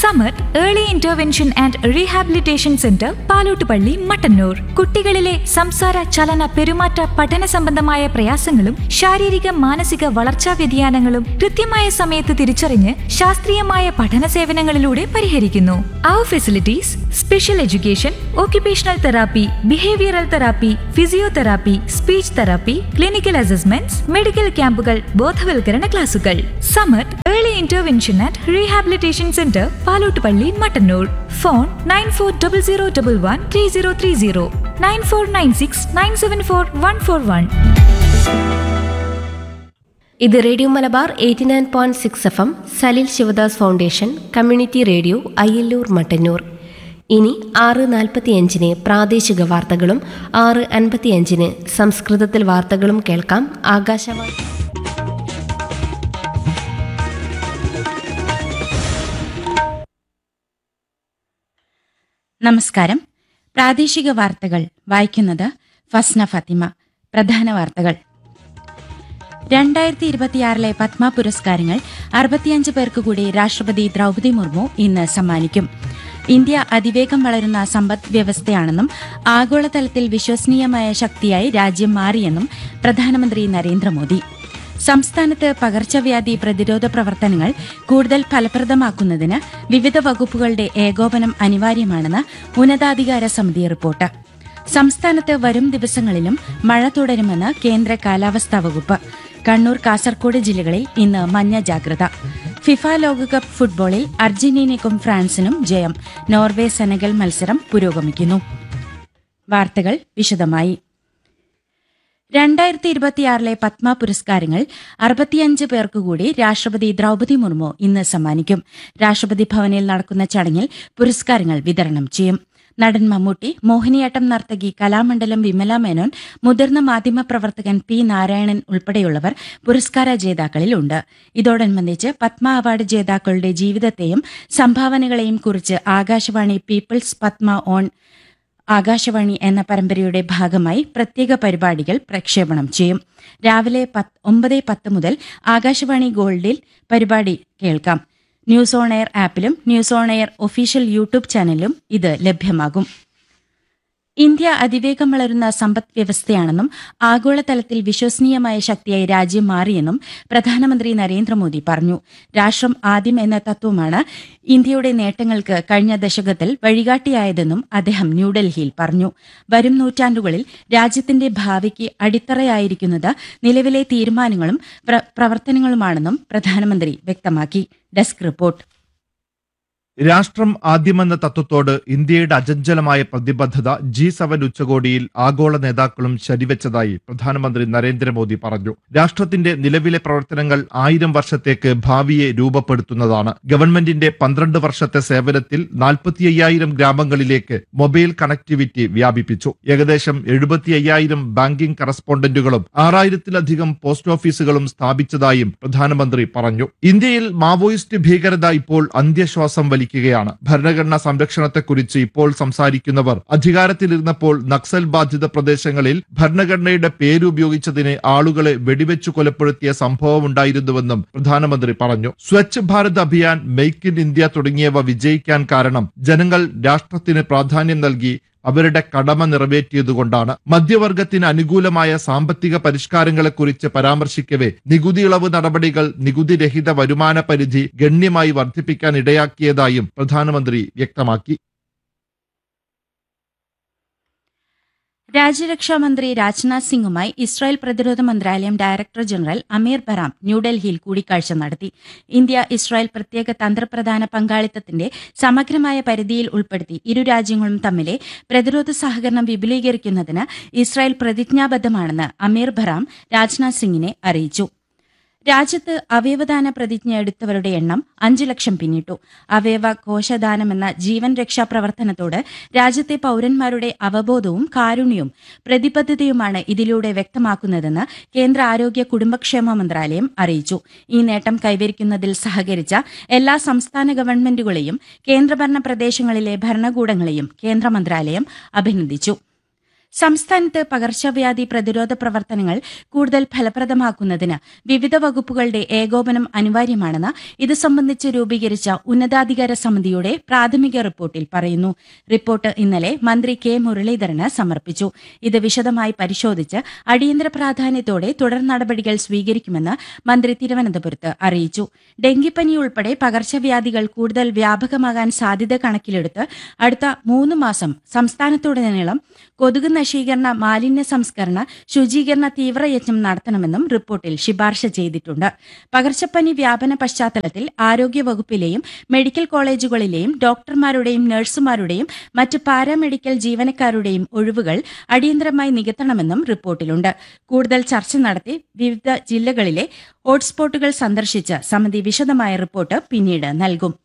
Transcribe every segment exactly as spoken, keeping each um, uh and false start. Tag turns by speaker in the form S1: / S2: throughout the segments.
S1: Samath early intervention and rehabilitation centre Palottupalli Mattannur. കുട്ടികളിലെ സംസാര ചലന പെരുമാറ്റ പഠന സംബന്ധമായ പ്രയാസങ്ങളും ശാരീരിക മാനസിക വളർച്ചാ വ്യതിയാനങ്ങളും കൃത്യമായ സമയത്ത് തിരിച്ചറിഞ്ഞ് ശാസ്ത്രീയമായ പഠന സേവനങ്ങളിലൂടെ പരിഹരിക്കുന്നു. അവർ facilities special education, occupational therapy, behavioral therapy, physiotherapy, speech therapy, clinical assessments, medical ക്യാമ്പുകൾ, ബോധവൽക്കരണ ക്ലാസുകൾ. Samath early intervention and rehabilitation centre Palottupalli Mattannur. Phone nine four double zero double one three zero three zero nine four nine six nine seven four one four one.
S2: ഇത് radio Malabar eighty nine point six F M, Salil Sivadas foundation community radio, Ayyallur Mattannur. ഇനി ആറ് നാൽപ്പത്തിയഞ്ചിന് പ്രാദേശിക വാർത്തകളും ആറ് അൻപത്തിയഞ്ചിന് സംസ്കൃതത്തിൽ വാർത്തകളും കേൾക്കാം. ആകാശവാണി.
S3: നമസ്കാരം. പ്രാദേശിക വാർത്തകൾ വായിക്കുന്നത് ഫസ്ന ഫാത്തിമ. പ്രധാന വാർത്തകൾ. രണ്ടായിരത്തി ഇരുപത്തിയാറിലെ പത്മ പുരസ്കാരങ്ങൾ അറുപത്തിയഞ്ച് പേർക്ക് കൂടി രാഷ്ട്രപതി ദ്രൌപദി മുർമു ഇന്ന് സമ്മാനിക്കും. ഇന്ത്യ അതിവേഗം വളരുന്ന സമ്പദ് വ്യവസ്ഥയാണെന്നും ആഗോളതലത്തിൽ വിശ്വസനീയമായ ശക്തിയായി രാജ്യം മാറിയെന്നും പ്രധാനമന്ത്രി നരേന്ദ്രമോദി. സംസ്ഥാനത്ത് പകർച്ചവ്യാധി പ്രതിരോധ പ്രവർത്തനങ്ങൾ കൂടുതൽ ഫലപ്രദമാക്കുന്നതിന് വിവിധ വകുപ്പുകളുടെ ഏകോപനം അനിവാര്യമാണെന്ന് ഉന്നതാധികാര സമിതി റിപ്പോർട്ട്. സംസ്ഥാനത്ത് വരും ദിവസങ്ങളിലും മഴ തുടരുമെന്ന് കേന്ദ്ര കാലാവസ്ഥാ വകുപ്പ്. കണ്ണൂർ, കാസർകോട് ജില്ലകളിൽ ഇന്ന് മഞ്ഞ ജാഗ്രത. ഫിഫ ലോകകപ്പ് ഫുട്ബോളിൽ അർജന്റീനയ്ക്കും ഫ്രാൻസിനും ജയം. നോർവേ സെനഗൽ മത്സരം പുരോഗമിക്കുന്നു. വാർത്തകൾ വിശദമായി. രണ്ടായിരത്തി ഇരുപത്തിയാറിലെ പത്മ പുരസ്കാരങ്ങൾ അറുപത്തിയഞ്ച് പേർക്കുകൂടി രാഷ്ട്രപതി ദ്രൌപദി മുർമു ഇന്ന് സമ്മാനിക്കും. രാഷ്ട്രപതി ഭവനിൽ നടക്കുന്ന ചടങ്ങിൽ പുരസ്കാരങ്ങൾ വിതരണം ചെയ്യും. നടൻ മമ്മൂട്ടി, മോഹിനിയാട്ടം നർത്തകി കലാമണ്ഡലം വിമല മേനോൻ, മുതിർന്ന മാധ്യമപ്രവർത്തകൻ പി നാരായണൻ ഉൾപ്പെടെയുള്ളവർ പുരസ്കാര ജേതാക്കളിലുണ്ട്. ഇതോടനുബന്ധിച്ച് പത്മ അവാർഡ് ജേതാക്കളുടെ ജീവിതത്തെയും സംഭാവനകളെയും കുറിച്ച് ആകാശവാണി പീപ്പിൾസ് പത്മ ഓൺ ആകാശവാണി എന്ന പരമ്പരയുടെ ഭാഗമായി പ്രത്യേക പരിപാടികൾ പ്രക്ഷേപണം ചെയ്യും. രാവിലെ ഒമ്പത് പത്ത് മുതൽ ആകാശവാണി ഗോൾഡിൽ പരിപാടി കേൾക്കാം. News on air ആപ്പിലും news on air official YouTube ചാനലിലും ഇത് ലഭ്യമാകും. ഇന്ത്യ അതിവേഗം വളരുന്ന സമ്പദ് വ്യവസ്ഥയാണെന്നും ആഗോളതലത്തിൽ വിശ്വസനീയമായ ശക്തിയായി രാജ്യം മാറിയെന്നും പ്രധാനമന്ത്രി നരേന്ദ്രമോദി പറഞ്ഞു. രാഷ്ട്രം ആദ്യം എന്ന തത്വമാണ് ഇന്ത്യയുടെ നേട്ടങ്ങൾക്ക് കഴിഞ്ഞ ദശകത്തിൽ വഴികാട്ടിയായതെന്നും അദ്ദേഹം ന്യൂഡൽഹിയിൽ പറഞ്ഞു. വരും നൂറ്റാണ്ടുകളിൽ രാജ്യത്തിന്റെ ഭാവിക്ക് അടിത്തറയായിരിക്കുന്നത് നിലവിലെ തീരുമാനങ്ങളും പ്രവർത്തനങ്ങളുമാണെന്നും പ്രധാനമന്ത്രി വ്യക്തമാക്കി. Desk report.
S4: രാഷ്ട്രം ആദ്യമെന്ന തത്വത്തോട് ഇന്ത്യയുടെ അചഞ്ചലമായ പ്രതിബദ്ധത ജി സെവൻ ഉച്ചകോടിയിൽ ആഗോള നേതാക്കളും ശരിവെച്ചതായി പ്രധാനമന്ത്രി നരേന്ദ്രമോദി പറഞ്ഞു. രാഷ്ട്രത്തിന്റെ നിലവിലെ പ്രവർത്തനങ്ങൾ ആയിരം വർഷത്തേക്ക് ഭാവിയെ രൂപപ്പെടുത്തുന്നതാണ്. ഗവൺമെന്റിന്റെ പന്ത്രണ്ട് വർഷത്തെ സേവനത്തിൽ നാൽപ്പത്തി അയ്യായിരം ഗ്രാമങ്ങളിലേക്ക് മൊബൈൽ കണക്ടിവിറ്റി വ്യാപിപ്പിച്ചു. ഏകദേശം എഴുപത്തി അയ്യായിരം ബാങ്കിംഗ് കറസ്പോണ്ടന്റുകളും ആറായിരത്തിലധികം പോസ്റ്റ് ഓഫീസുകളും സ്ഥാപിച്ചതായും പ്രധാനമന്ത്രി പറഞ്ഞു. ഇന്ത്യയിൽ മാവോയിസ്റ്റ് ഭീകരത ഇപ്പോൾ അന്ത്യശ്വാസം വലി ാണ് ഭരണഘടനാ സംരക്ഷണത്തെക്കുറിച്ച് ഇപ്പോൾ സംസാരിക്കുന്നവർ അധികാരത്തിലിരുന്നപ്പോൾ നക്സൽ ബാധിത പ്രദേശങ്ങളിൽ ഭരണഘടനയുടെ പേരുപയോഗിച്ചതിന് ആളുകളെ വെടിവെച്ചു കൊലപ്പെടുത്തിയ സംഭവമുണ്ടായിരുന്നുവെന്നും പ്രധാനമന്ത്രി പറഞ്ഞു. Swachh Bharat Abhiyan, make in India തുടങ്ങിയവ വിജയിക്കാൻ കാരണം ജനങ്ങൾ രാഷ്ട്രത്തിന് പ്രാധാന്യം നൽകി അവരുടെ കടമ നിറവേറ്റിയതുകൊണ്ടാണ്. മധ്യവർഗത്തിന് അനുകൂലമായ സാമ്പത്തിക പരിഷ്കാരങ്ങളെക്കുറിച്ച് പരാമർശിക്കവേ നികുതി ഇളവ് നടപടികൾ നികുതിരഹിത വരുമാന പരിധി ഗണ്യമായി വർദ്ധിപ്പിക്കാൻ ഇടയാക്കിയതായും പ്രധാനമന്ത്രി വ്യക്തമാക്കി.
S3: രാജ്യരക്ഷാമന്ത്രി രാജ്നാഥ് സിംഗുമായി ഇസ്രായേൽ പ്രതിരോധ മന്ത്രാലയം ഡയറക്ടർ ജനറൽ അമീർ ബറാം ന്യൂഡൽഹിയിൽ കൂടിക്കാഴ്ച നടത്തി. ഇന്ത്യ ഇസ്രായേൽ പ്രത്യേക തന്ത്രപ്രധാന പങ്കാളിത്തത്തിന്റെ സമഗ്രമായ പരിധിയിൽ ഉൾപ്പെടുത്തി ഇരു രാജ്യങ്ങളും തമ്മിലെ പ്രതിരോധ സഹകരണം വിപുലീകരിക്കുന്നതിന് ഇസ്രായേൽ പ്രതിജ്ഞാബദ്ധമാണെന്ന് അമീർ ബറാം രാജ്നാഥ് സിംഗിനെ അറിയിച്ചു. രാജ്യത്ത് അവയവദാന പ്രതിജ്ഞ എടുത്തവരുടെ എണ്ണം അഞ്ചു ലക്ഷം പിന്നിട്ടു. അവയവ കോശദാനമെന്ന ജീവൻ രക്ഷാ പ്രവർത്തനത്തോട് രാജ്യത്തെ പൌരന്മാരുടെ അവബോധവും കാരുണ്യവും പ്രതിബദ്ധതയുമാണ് ഇതിലൂടെ വ്യക്തമാക്കുന്നതെന്ന് കേന്ദ്ര ആരോഗ്യ കുടുംബക്ഷേമ മന്ത്രാലയം അറിയിച്ചു. ഈ നേട്ടം കൈവരിക്കുന്നതിൽ സഹകരിച്ച എല്ലാ സംസ്ഥാന ഗവൺമെന്റുകളെയും കേന്ദ്രഭരണ പ്രദേശങ്ങളിലെ ഭരണകൂടങ്ങളെയും കേന്ദ്ര മന്ത്രാലയം അഭിനന്ദിച്ചു. സംസ്ഥാനത്ത് പകർച്ചവ്യാധി പ്രതിരോധ പ്രവർത്തനങ്ങൾ കൂടുതൽ ഫലപ്രദമാക്കുന്നതിന് വിവിധ വകുപ്പുകളുടെ ഏകോപനം അനിവാര്യമാണെന്ന് ഇത് സംബന്ധിച്ച് രൂപീകരിച്ച ഉന്നതാധികാര സമിതിയുടെ പ്രാഥമിക റിപ്പോർട്ടിൽ പറയുന്നു. റിപ്പോർട്ട് ഇന്നലെ മന്ത്രി കെ മുരളീധരന് സമർപ്പിച്ചു. ഇത് വിശദമായി പരിശോധിച്ച് അടിയന്തര പ്രാധാന്യത്തോടെ തുടർ നടപടികൾ സ്വീകരിക്കുമെന്ന് മന്ത്രി തിരുവനന്തപുരത്ത് അറിയിച്ചു. ഡെങ്കിപ്പനി ഉൾപ്പെടെ പകർച്ചവ്യാധികൾ കൂടുതൽ വ്യാപകമാകാൻ സാധ്യത കണക്കിലെടുത്ത് അടുത്ത മൂന്ന് മാസം സംസ്ഥാനത്തുടനീളം കൊതുക് നശീകരണ, മാലിന്യ സംസ്കരണ, ശുചീകരണ തീവ്രയജ്ഞം നടത്തണമെന്നും റിപ്പോർട്ടിൽ ശുപാർശ ചെയ്തിട്ടുണ്ട്. പകർച്ചപ്പനി വ്യാപന പശ്ചാത്തലത്തിൽ ആരോഗ്യവകുപ്പിലെയും മെഡിക്കൽ കോളേജുകളിലെയും ഡോക്ടർമാരുടെയും നഴ്സുമാരുടെയും മറ്റ് പാരാമെഡിക്കൽ ജീവനക്കാരുടെയും ഒഴിവുകൾ അടിയന്തരമായി നികത്തണമെന്നും റിപ്പോർട്ടിലുണ്ട്. കൂടുതൽ ചർച്ച നടത്തി വിവിധ ജില്ലകളിലെ ഹോട്ട്സ്പോട്ടുകൾ സന്ദർശിച്ച് സമിതി വിശദമായ റിപ്പോർട്ട് പിന്നീട് നൽകും.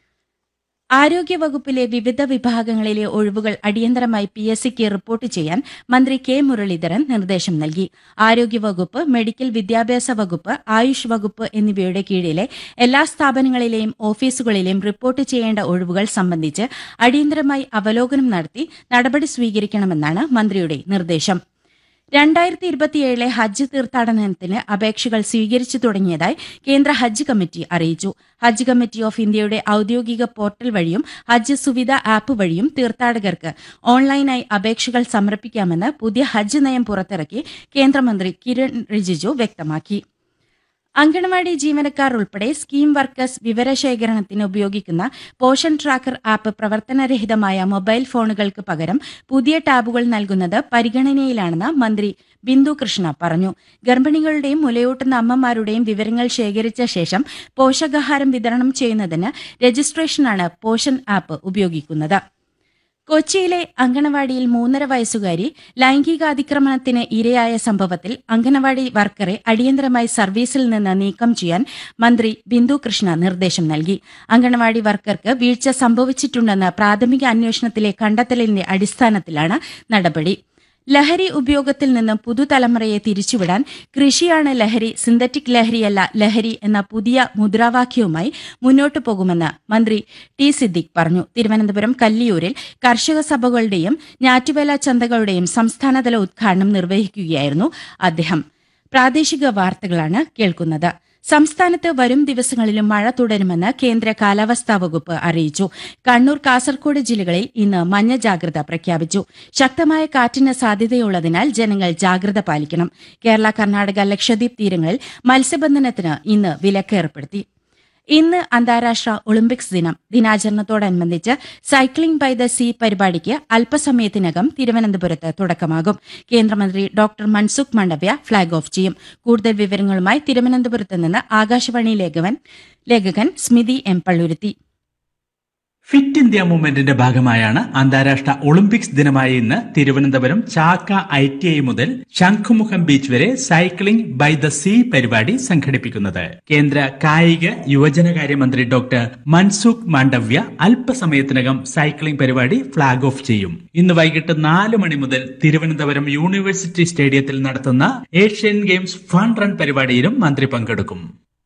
S3: ആരോഗ്യവകുപ്പിലെ വിവിധ വിഭാഗങ്ങളിലെ ഒഴിവുകൾ അടിയന്തരമായി പി എസ് സിക്ക് റിപ്പോർട്ട് ചെയ്യാൻ മന്ത്രി കെ മുരളീധരൻ നിർദ്ദേശം നൽകി. ആരോഗ്യവകുപ്പ്, മെഡിക്കൽ വിദ്യാഭ്യാസ വകുപ്പ്, ആയുഷ് വകുപ്പ് എന്നിവയുടെ കീഴിലെ എല്ലാ സ്ഥാപനങ്ങളിലെയും ഓഫീസുകളിലെയും റിപ്പോർട്ട് ചെയ്യേണ്ട ഒഴിവുകൾ സംബന്ധിച്ച് അടിയന്തരമായി അവലോകനം നടത്തി നടപടി സ്വീകരിക്കണമെന്നാണ് മന്ത്രിയുടെ നിർദ്ദേശം. രണ്ടായിരത്തി ഇരുപത്തിയേഴിലെ ഹജ്ജ് തീർത്ഥാടനത്തിന് അപേക്ഷകൾ സ്വീകരിച്ചു തുടങ്ങിയതായി കേന്ദ്ര ഹജ്ജ് കമ്മിറ്റി അറിയിച്ചു. ഹജ്ജ് കമ്മിറ്റി ഓഫ് ഇന്ത്യയുടെ ഔദ്യോഗിക പോർട്ടൽ വഴിയും ഹജ്ജ് സുവിധ ആപ്പ് വഴിയും തീർത്ഥാടകർക്ക് ഓൺലൈനായി അപേക്ഷകൾ സമർപ്പിക്കാമെന്ന് പുതിയ ഹജ്ജ് നയം പുറത്തിറക്കി കേന്ദ്രമന്ത്രി കിരൺ റിജിജു വ്യക്തമാക്കി. അങ്കണവാടി ജീവനക്കാർ ഉൾപ്പെടെ സ്കീം വർക്കേഴ്സ് വിവരശേഖരണത്തിന് ഉപയോഗിക്കുന്ന പോഷൻ ട്രാക്കർ ആപ്പ് പ്രവർത്തനരഹിതമായ മൊബൈൽ ഫോണുകൾക്ക് പകരം പുതിയ ടാബുകൾ നൽകുന്നത് പരിഗണനയിലാണെന്ന് മന്ത്രി ബിന്ദു കൃഷ്ണ പറഞ്ഞു. ഗർഭിണികളുടെയും മുലയൂട്ടുന്ന അമ്മമാരുടെയും വിവരങ്ങൾ ശേഖരിച്ച ശേഷം പോഷകാഹാരം വിതരണം ചെയ്യുന്നതിന് രജിസ്ട്രേഷനാണ് പോഷൻ ആപ്പ് ഉപയോഗിക്കുന്നത്. കൊച്ചിയിലെ അങ്കണവാടിയിൽ മൂന്നര വയസ്സുകാരി ലൈംഗികാതിക്രമണത്തിന് ഇരയായ സംഭവത്തിൽ അങ്കണവാടി വർക്കറെ അടിയന്തരമായി സർവീസിൽ നിന്ന് നീക്കം ചെയ്യാൻ മന്ത്രി ബിന്ദു കൃഷ്ണ നിർദ്ദേശം നൽകി. അങ്കണവാടി വർക്കർക്ക് വീഴ്ച സംഭവിച്ചിട്ടുണ്ടെന്ന പ്രാഥമിക അന്വേഷണത്തിലെ കണ്ടെത്തലിന്റെ അടിസ്ഥാനത്തിലാണ് നടപടി. ലഹരി ഉപയോഗത്തിൽ നിന്ന് പുതുതലമുറയെ തിരിച്ചുവിടാൻ കൃഷിയാണ് ലഹരി, സിന്തറ്റിക് ലഹരിയല്ല ലഹരി എന്ന പുതിയ മുദ്രാവാക്യവുമായി മുന്നോട്ടു പോകുമെന്ന് മന്ത്രി ടി സിദ്ദിഖ് പറഞ്ഞു. തിരുവനന്തപുരം കല്ലിയൂരിൽ കർഷക സഭകളുടെയും ഞാറ്റുവേല ചന്തകളുടെയും സംസ്ഥാനതല ഉദ്ഘാടനം നിർവഹിക്കുകയായിരുന്നു അദ്ദേഹം. പ്രാദേശിക വാർത്തകളാണ് കേൾക്കുന്നത്. സംസ്ഥാനത്ത് വരും ദിവസങ്ങളിലും മഴ തുടരുമെന്ന് കേന്ദ്ര കാലാവസ്ഥാ വകുപ്പ് അറിയിച്ചു. കണ്ണൂർ, കാസർകോട് ജില്ലകളിൽ ഇന്ന് മഞ്ഞ ജാഗ്രത പ്രഖ്യാപിച്ചു. ശക്തമായ കാറ്റിന് സാധ്യതയുള്ളതിനാൽ ജനങ്ങൾ ജാഗ്രത പാലിക്കണം. കേരള, കർണാടക, ലക്ഷദ്വീപ് തീരങ്ങളിൽ മത്സ്യബന്ധനത്തിന് ഇന്ന് വിലക്ക് ഏർപ്പെടുത്തി. ഇന്ന് അന്താരാഷ്ട്ര ഒളിമ്പിക്സ് ദിനം. ദിനാചരണത്തോടനുബന്ധിച്ച് സൈക്ലിംഗ് ബൈ ദ സീ പരിപാടിക്ക് അല്പസമയത്തിനകം തിരുവനന്തപുരത്ത് തുടക്കമാകും. കേന്ദ്രമന്ത്രി doctor Mansukh Mandaviya flag off ചെയ്യും. കൂടുതൽ വിവരങ്ങളുമായി തിരുവനന്തപുരത്ത് നിന്ന് ആകാശവാണി ലേഖകൻ സ്മിതി എം പള്ളുരുത്തി.
S5: ഫിറ്റ് ഇന്ത്യ മൂവ്മെന്റിന്റെ ഭാഗമായാണ് അന്താരാഷ്ട്ര ഒളിമ്പിക്സ് ദിനമായ ഇന്ന് തിരുവനന്തപുരം ചാക്ക ഐ ടി ഐ മുതൽ ശംഖുമുഖം ബീച്ച് വരെ സൈക്ലിംഗ് ബൈ ദ സീ പരിപാടി സംഘടിപ്പിക്കുന്നത്. കേന്ദ്ര കായിക യുവജനകാര്യമന്ത്രി ഡോക്ടർ മൻസുഖ് മാണ്ഡവ്യ അല്പസമയത്തിനകം സൈക്ലിംഗ് പരിപാടി ഫ്ളാഗ് ഓഫ് ചെയ്യും. ഇന്ന് വൈകിട്ട് നാല് മണി മുതൽ തിരുവനന്തപുരം യൂണിവേഴ്സിറ്റി സ്റ്റേഡിയത്തിൽ നടത്തുന്ന ഏഷ്യൻ ഗെയിംസ് ഫൺ റൺ പരിപാടിയിലും മന്ത്രി പങ്കെടുക്കും.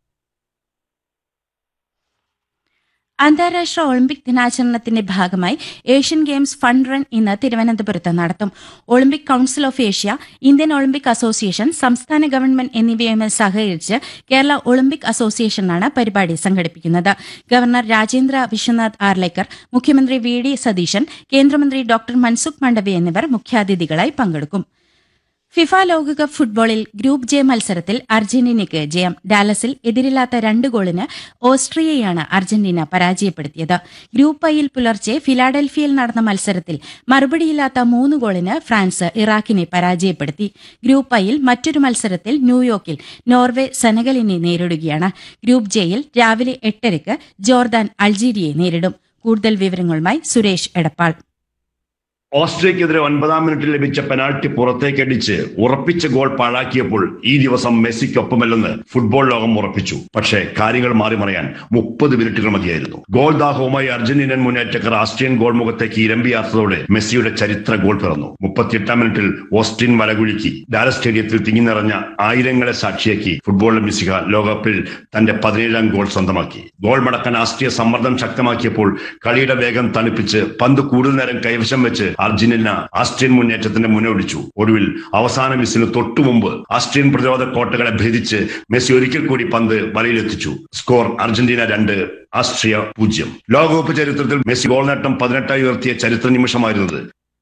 S3: അന്താരാഷ്ട്ര ഒളിമ്പിക് ദിനാചരണത്തിന്റെ ഭാഗമായി ഏഷ്യൻ ഗെയിംസ് ഫൺ റൺ ഇന്ന് തിരുവനന്തപുരത്ത് നടത്തും. Olympic council of Asia, Indian Olympic association, സംസ്ഥാന ഗവൺമെന്റ് എന്നിവയുമായി സഹകരിച്ച് കേരള ഒളിമ്പിക് അസോസിയേഷനാണ് പരിപാടി സംഘടിപ്പിക്കുന്നത്. ഗവർണർ രാജേന്ദ്ര വിശ്വനാഥ് ആർലേക്കർ, മുഖ്യമന്ത്രി വി ഡി സതീശൻ, കേന്ദ്രമന്ത്രി ഡോക്ടർ മൻസുഖ് മാണ്ഡവ്യ എന്നിവർ മുഖ്യാതിഥികളായി പങ്കെടുക്കും. ഫിഫ ലോകകപ്പ് ഫുട്ബോളിൽ ഗ്രൂപ്പ് ജെ മത്സരത്തിൽ അർജന്റീനയ്ക്ക് ജയം. ഡാലസിൽ എതിരില്ലാത്ത രണ്ട് ഗോളിന് ഓസ്ട്രിയയാണ് അർജന്റീന പരാജയപ്പെടുത്തിയത്. ഗ്രൂപ്പ് ഐയിൽ പുലർച്ചെ ഫിലാഡൽഫിയയിൽ നടന്ന മത്സരത്തിൽ മറുപടിയില്ലാത്ത മൂന്ന് ഗോളിന് ഫ്രാൻസ് ഇറാഖിനെ പരാജയപ്പെടുത്തി. ഗ്രൂപ്പ് ഐയിൽ മറ്റൊരു മത്സരത്തിൽ ന്യൂയോർക്കിൽ നോർവേ സെനഗലിനെ നേരിടുകയാണ്. ഗ്രൂപ്പ് ജെയിൽ രാവിലെ എട്ടരയ്ക്ക് ജോർദാൻ അൾജീരിയയെ നേരിടും. കൂടുതൽ വിവരങ്ങളുമായി സുരേഷ് എടപ്പാൾ.
S6: ഓസ്ട്രിയക്കെതിരെ ഒൻപതാം മിനിറ്റിൽ ലഭിച്ച പെനാൽറ്റി പുറത്തേക്കടിച്ച് ഉറപ്പിച്ച ഗോൾ പാഴാക്കിയപ്പോൾ ഈ ദിവസം മെസ്സിക്കൊപ്പമല്ലെന്ന് ഫുട്ബോൾ ലോകം ഉറപ്പിച്ചു. പക്ഷേ കാര്യങ്ങൾ മാറി മറിയാൻ മുപ്പത് മിനിറ്റുകൾ മതിയായിരുന്നു. ഗോൾ ദാഹവുമായി അർജന്റീനൻ മുന്നേറ്റക്കാർ ആസ്ട്രിയൻ ഗോൾ മുഖത്തേക്ക് ഇരമ്പിയാത്തതോടെ മെസ്സിയുടെ ചരിത്ര ഗോൾ പിറന്നു. മുപ്പത്തിയെട്ടാം മിനിറ്റിൽ ഓസ്റ്റിൻ വലകുലുക്കി ഡാലസ് സ്റ്റേഡിയത്തിൽ തിങ്ങി നിറഞ്ഞ ആയിരങ്ങളെ സാക്ഷിയാക്കി ഫുട്ബോൾ മെസ്സിക ലോകകപ്പിൽ തന്റെ പതിനേഴാം ഗോൾ സ്വന്തമാക്കി. ഗോൾ മടക്കാൻ ആസ്ട്രിയ സമ്മർദ്ദം ശക്തമാക്കിയപ്പോൾ കളിയുടെ വേഗം തണുപ്പിച്ച് പന്ത് കൂടുതൽ നേരം കൈവശം വെച്ച് അർജന്റീന ആസ്ട്രിയൻ മുന്നേറ്റത്തിന്റെ മുന്നോടിച്ചു. ഒടുവിൽ അവസാന മിസ്സിന് തൊട്ടു മുമ്പ് ആസ്ട്രിയൻ പ്രതിരോധ കോട്ടകളെ ഭേദിച്ച് മെസ്സി ഒരിക്കൽ കൂടി പന്ത് വലയിലെത്തിച്ചു. സ്കോർ അർജന്റീന രണ്ട് ആസ്ട്രിയ പൂജ്യം. ലോകകപ്പ് ചരിത്രത്തിൽ മെസ്സി ഗോൾ നേട്ടം പതിനെട്ടായി ഉയർത്തിയ ചരിത്ര നിമിഷമായിരുന്നത്.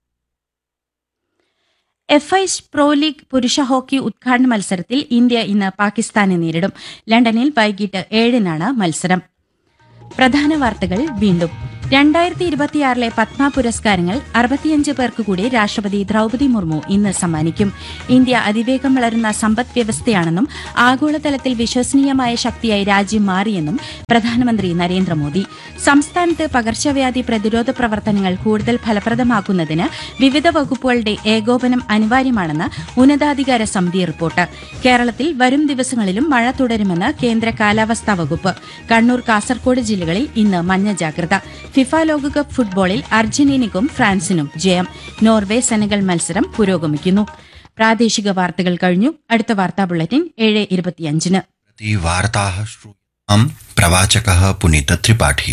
S3: എഫ് ഐ പ്രോ ലീഗ് പുരുഷ ഹോക്കി ഉദ്ഘാടന മത്സരത്തിൽ ഇന്ത്യ ഇന്ന് പാകിസ്ഥാനെ നേരിടും. ലണ്ടനിൽ വൈകിട്ട് ഏഴിനാണ് മത്സരം. പ്രധാന വാർത്തകൾ വീണ്ടും. രണ്ടായിരത്തി ഇരുപത്തിയാറിലെ പത്മ പുരസ്കാരങ്ങൾ അറുപത്തിയഞ്ച് പേർക്ക് കൂടി രാഷ്ട്രപതി ദ്രൌപദി മുർമു ഇന്ന് സമ്മാനിക്കും. ഇന്ത്യ അതിവേഗം വളരുന്ന സമ്പദ് വ്യവസ്ഥയാണെന്നും ആഗോളതലത്തിൽ വിശ്വസനീയമായ ശക്തിയായി രാജ്യം മാറിയെന്നും പ്രധാനമന്ത്രി നരേന്ദ്രമോദി. സംസ്ഥാനത്ത് പകർച്ചവ്യാധി പ്രതിരോധ പ്രവർത്തനങ്ങൾ കൂടുതൽ ഫലപ്രദമാക്കുന്നതിന് വിവിധ വകുപ്പുകളുടെ ഏകോപനം അനിവാര്യമാണെന്ന് ഉന്നതാധികാര സമിതി റിപ്പോർട്ട്. കേരളത്തിൽ വരും ദിവസങ്ങളിലും മഴ തുടരുമെന്ന് കേന്ദ്ര കാലാവസ്ഥാ വകുപ്പ്. കണ്ണൂർ, കാസർകോട് ജില്ലകളിൽ ഇന്ന് മഞ്ഞ ജാഗ്രത. ഫിഫ ലോകകപ്പ് ഫുട്ബോളിൽ അർജന്റീനയ്ക്കും ഫ്രാൻസിനും ജയം. നോർവേ സെനഗൽ മത്സരം പുരോഗമിക്കുന്നു. പ്രാദേശിക വാർത്തകൾ കഴിഞ്ഞു. അടുത്ത വാർത്താ ബുള്ളറ്റിൻ ഏഴ് ഇരുപത്തിയഞ്ചിന്.
S7: വാർത്താः श्रूयताम् प्रवाचकः पुनीत त्रिपाठी.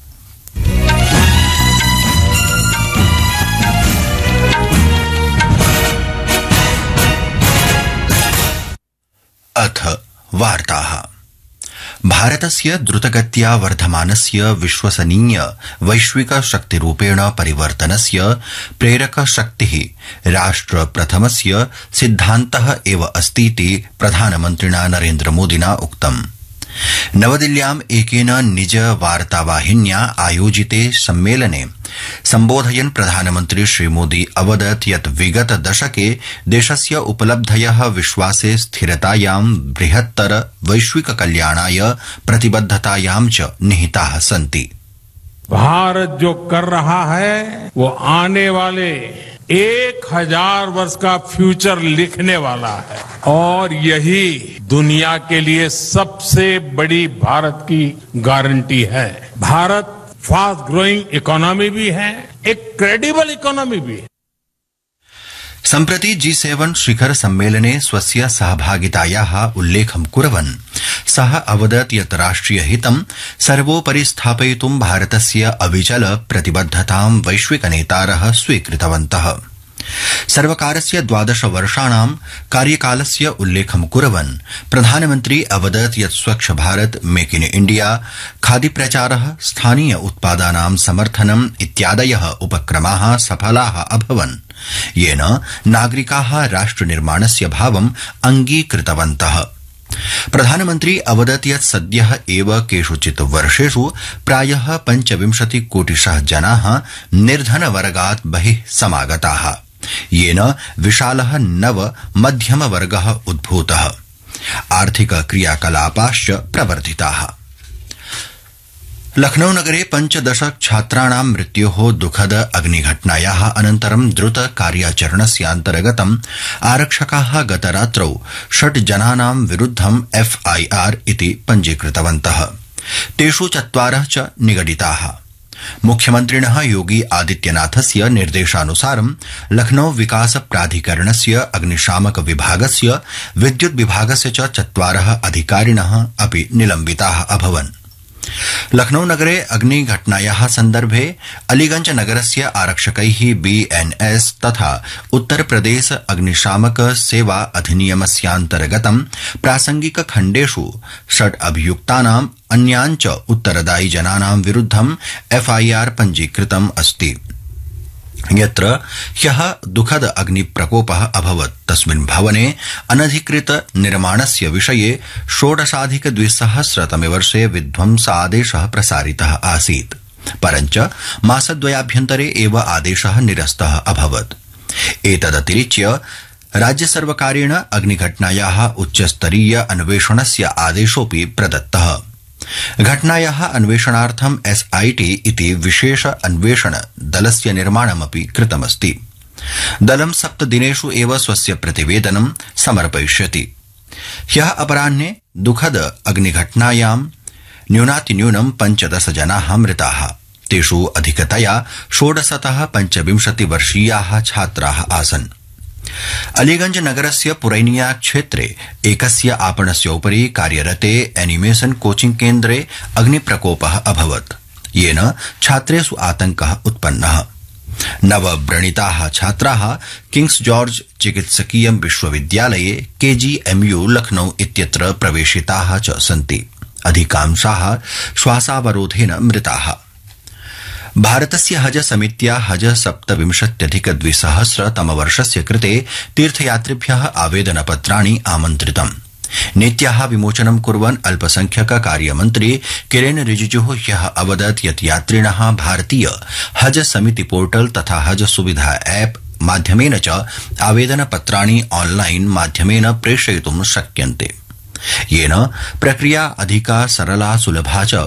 S7: अथ वार्ताः. भारतस्य द्रुतगत्या वर्धमानस्य विश्वसनीय वैश्विक शक्तिरूपेण परिवर्तनस्य प्रेरकशक्तिः राष्ट्रप्रथमस्य सिद्धान्तः एव अस्तीति प्रधानमन्त्रिणा नरेन्द्रमोदिना उक्तम्. नवदिल्ल्याम् एकेन निज वार्तावाहिन्या आयोजिते सम्मेलने सम्बोधयन् प्रधानमन्त्री श्रीमोदी अवदत् यत् विगत दशके देशस्य उपलब्धयः विश्वासे स्थिरतायां बृहत्तर वैश्विक कल्याणाय प्रतिबद्धतायां च निहिताः सन्ति.
S8: भारत जो कर रहा है वो आने वाले एक हजार वर्ष का फ्यूचर लिखने वाला है और यही दुनिया के लिए सबसे बड़ी भारत की गारंटी है. भारत फास्ट ग्रोइंग इकोनॉमी भी है, एक क्रेडिबल इकोनॉमी भी है.
S7: सम्प्रति जी सेवन शिखर सम्मेलने स्वस्य सहभागितायाः उल्लेखं कुर्वन् सः अवदत् यत् राष्ट्रियहितं सर्वोपरि स्थापयितुं भारतस्य अविचल प्रतिबद्धतां वैश्विकनेतारः स्वीकृतवन्तः. सर्वकारस्य द्वादश वर्षाणां कार्यकालस्य उल्लेखं कुर्वन् प्रधानमन्त्री अवदत् यत् स्वच्छ Bharat, make in India, khadi प्रचारः, स्थानीय उत्पादानां समर्थनम् इत्यादयः उपक्रमाः सफलाः अभवन्, येन नागरिकाः राष्ट्रनिर्माणस्य भावम् अङ्गीकृतवन्तः. प्रधानमन्त्री अवदत् यत् सद्यः एव केषुचित् वर्षेषु प्रायः पञ्चविंशति कोटिशः जनाः निर्धनवर्गात् बहिः समागताः, येन विशालः नव मध्यमवर्गः उद्भूतः. आर्थिक क्रियाकलापाश्च प्रवर्धिताः. लखनऊ नगरे पञ्चदश छात्राणां मृत्योः दुःखद अग्निघटनायाः अनन्तरं द्रुत कार्याचरणस्यान्तर्गतम् आरक्षकाः गतरात्रौ षट् जनानां विरुद्धम् एफ आई आर इति पञ्जीकृतवन्तः. तेषु चत्वारः च निगडिताः. मुख्यमन्त्रिणः योगी आदित्यनाथस्य निर्देशानुसारं लखनऊ विकास प्राधिकरणस्य अग्निशामक विभागस्य विद्युत् विभागस्य च चत्वारः अधिकारिणः अपि निलम्बिताः अभवन्. लखनऊ नगरे अग्निघटनायाः सन्दर्भे अलीगंज नगरस्य आरक्षकैः बीएनएस तथा उत्तर प्रदेश अग्निशामक सेवा अधिनियमस्यान्तर्गतं प्रासंगिक खण्डेषु षट् अभियुक्तानाम् अन्यान् च उत्तरदायि जनानां विरुद्धम् एफआईआर पञ्जीकृतम् अस्ति. यत्र ह्यः दुःखद अग्निप्रकोपः अभवत् तस्मिन् भवने अनधिकृत निर्माणस्य विषये षोडशाधिक द्विसहस्रतमे वर्षे विध्वंसादेशः प्रसारितः आसीत्, परञ्च मासद्वयाभ्यन्तरे एव आदेशः निरस्तः अभवत्. एतदतिरिच्य राज्यसर्वकारेण अग्निघटनायाः उच्चस्तरीय अन्वेषणस्य आदेशोऽपि प्रदत्तः. घटनायाः अन्वेषणार्थम् एसआईटी इति विशेष अन्वेषण दलस्य निर्माणमपि कृतमस्ति. दलं सप्तदिनेषु एव स्वस्य प्रतिवेदनं समर्पयिष्यति. ह्यः अपराह्ने दुःखद अग्निघटनायां न्यूनातिन्यूनं पञ्चदश जनाः मृताः. तेषु अधिकतया षोडशतः पञ्चविंशतिवर्षीयाः छात्राः आसन्. अलीगंज नगरस्य पुरैनिया क्षेत्रे एकस्य आपणस्य उपरि कार्यरते एनिमेशन कोचिंग केन्द्रे अग्निप्रकोपः अभवत्, येन छात्रेषु आतंकः उत्पन्नः. नवव्रणिताः छात्राः किंग्स जॉर्ज चिकित्सकीय विश्वविद्यालये केजीएमयू लखनऊ इत्यत्र प्रवेशिताः च सन्ति। अधिकांशाः श्वासावरोधेन मृताः। भारतस्य हज समित्या हज सप्तविंशत्यधिक द्विसहस्र तमवर्षस्य कृते तीर्थयात्रिभ्यः आवेदनपत्राणि आमन्त्रितम्। नीत्याः विमोचनं कुर्वन् अल्पसंख्यक कार्यमन्त्री किरेन रिजिजुः ह्यः अवदत् यत् यात्रिणः भारतीय हज समिति पोर्टल तथा हज सुविधा ऐप माध्यमेन च आवेदनपत्राणि ऑनलाइन माध्यमेन प्रेषयितुं शक्यन्ते, येन प्रक्रिया अधिका सरला सुलभा च